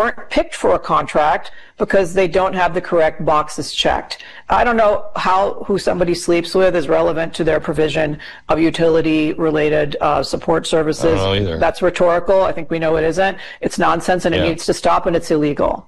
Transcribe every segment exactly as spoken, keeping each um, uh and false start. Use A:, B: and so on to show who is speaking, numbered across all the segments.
A: aren't picked for a contract because they don't have the correct boxes checked. I don't know how who somebody sleeps with is relevant to their provision of utility-related uh, support services.
B: I don't know either.
A: That's rhetorical. I think we know it isn't. It's nonsense, and yeah. it needs to stop, and it's illegal.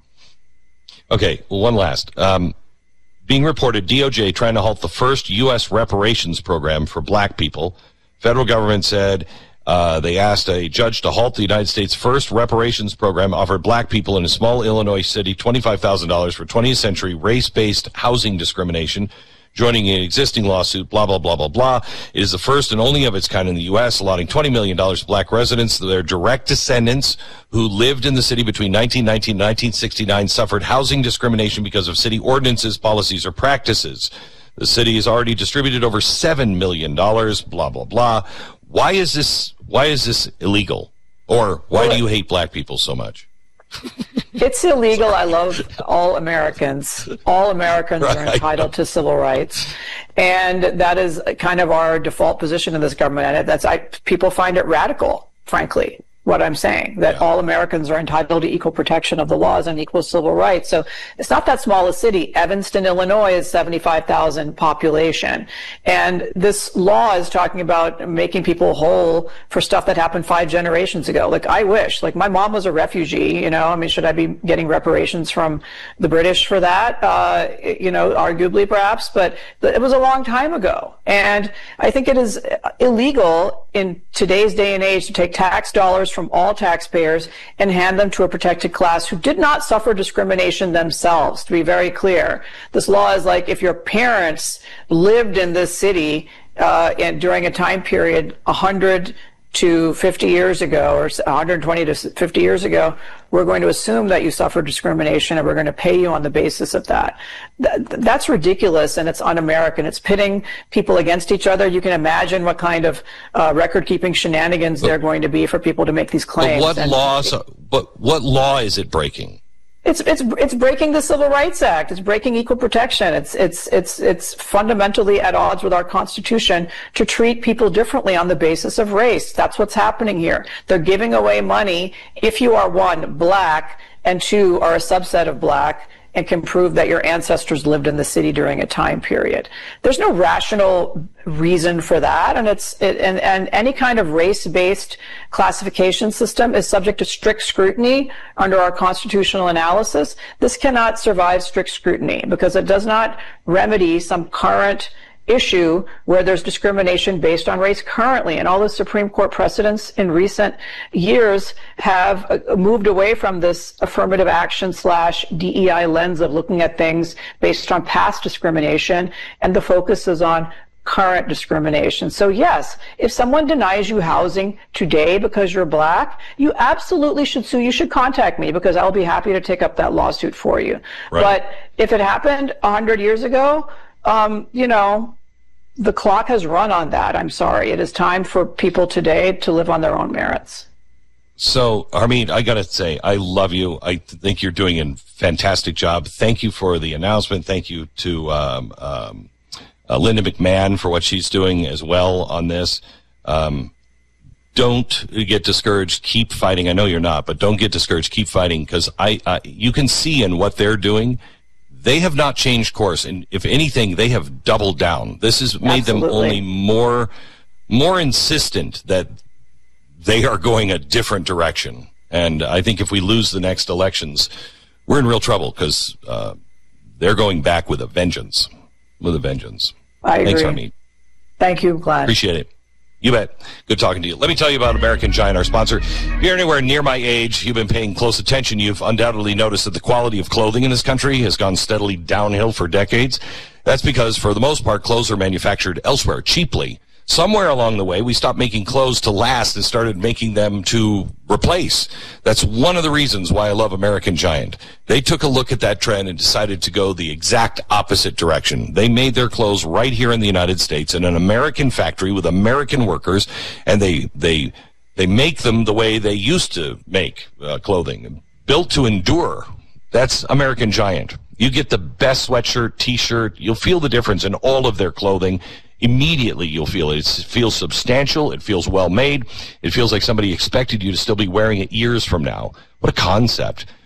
B: Okay, one last. Um, being reported, D O J trying to halt the first U S reparations program for black people. Federal government said uh, they asked a judge to halt the United States' first reparations program offered black people in a small Illinois city twenty-five thousand dollars for twentieth century race-based housing discrimination, joining an existing lawsuit, blah, blah, blah, blah, blah. It is the first and only of its kind in the U S, allotting twenty million dollars to black residents. Their direct descendants who lived in the city between nineteen nineteen and nineteen sixty-nine suffered housing discrimination because of city ordinances, policies, or practices. The city has already distributed over seven million dollars, blah, blah, blah. Why is this, why is this illegal? Or why do you hate black people so much?
A: It's illegal. I love all Americans. All Americans
B: right.
A: are entitled to civil rights. And that is kind of our default position in this government. And that's, I, people find it radical, frankly, what I'm saying, that yeah. all Americans are entitled to equal protection of the laws and equal civil rights. So it's not that small a city. Evanston, Illinois is seventy-five thousand population. And this law is talking about making people whole for stuff that happened five generations ago. Like, I wish, like, my mom was a refugee, you know, I mean, should I be getting reparations from the British for that? Uh, you know, arguably perhaps, but it was a long time ago. And I think it is illegal in today's day and age to take tax dollars from all taxpayers and hand them to a protected class who did not suffer discrimination themselves, to be very clear. This law is like if your parents lived in this city uh, and during a time period one hundred to fifty years ago, or one hundred twenty to fifty years ago, we're going to assume that you suffered discrimination and we're going to pay you on the basis of that. Th- that's ridiculous, and it's un-American. It's pitting people against each other. You can imagine what kind of uh, record-keeping shenanigans but, there are going to be for people to make these claims.
B: But what
A: and,
B: laws? But what law is it breaking?
A: It's it's it's breaking the Civil Rights Act. It's breaking equal protection. It's it's it's it's fundamentally at odds with our Constitution to treat people differently on the basis of race. That's what's happening here. They're giving away money if you are, one, black, and two, are a subset of black and can prove that your ancestors lived in the city during a time period. There's no rational reason for that, and it's it, and and any kind of race-based classification system is subject to strict scrutiny under our constitutional analysis. This cannot survive strict scrutiny because it does not remedy some current issue where there's discrimination based on race currently, and all the Supreme Court precedents in recent years have uh, moved away from this affirmative action slash D E I lens of looking at things based on past discrimination, and the focus is on current discrimination. So yes, if someone denies you housing today because you're black, you absolutely should sue. You should contact me because I'll be happy to take up that lawsuit for you. Right. But if it happened a hundred years ago, um, you know, the clock has run on that. I'm sorry. It is time for people today to live on their own merits.
B: So, Harmeet, I got to say, I love you. I think you're doing a fantastic job. Thank you for the announcement. Thank you to um, um, uh, Linda McMahon for what she's doing as well on this. Um, don't get discouraged. Keep fighting. I know you're not, but don't get discouraged. Keep fighting, because I, uh, you can see in what they're doing, they have not changed course, and if anything, they have doubled down. This has made Absolutely. them only more, more insistent that they are going a different direction. And I think if we lose the next elections, we're in real trouble, because uh, they're going back with a vengeance, with a vengeance.
A: I agree.
B: Thanks, Harmeet.
A: Thank you, Glenn.
B: Appreciate it. You bet. Good talking to you. Let me tell you about American Giant, our sponsor. If you're anywhere near my age, you've been paying close attention, you've undoubtedly noticed that the quality of clothing in this country has gone steadily downhill for decades. That's because, for the most part, clothes are manufactured elsewhere, cheaply. Somewhere along the way, we stopped making clothes to last and started making them to replace. That's one of the reasons why I love American Giant. They took a look at that trend and decided to go the exact opposite direction. They made their clothes right here in the United States in an American factory with American workers, and they they they make them the way they used to make uh, clothing, built to endure. That's American Giant. You get the best sweatshirt, T-shirt. You'll feel the difference in all of their clothing. Immediately you'll feel it. It feels substantial. It feels well made. It feels like somebody expected you to still be wearing it years from now. What a concept.